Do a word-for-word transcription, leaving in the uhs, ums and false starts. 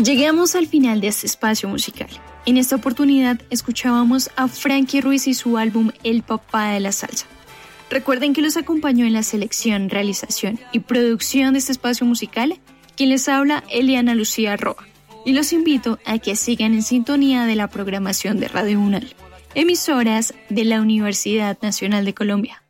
Llegamos al final de este espacio musical. En esta oportunidad escuchábamos a Frankie Ruiz y su álbum El Papá de la Salsa. Recuerden que los acompañó en la selección, realización y producción de este espacio musical quien les habla, Eliana Lucía Roa. Y los invito a que sigan en sintonía de la programación de Radio UNAL, emisoras de la Universidad Nacional de Colombia.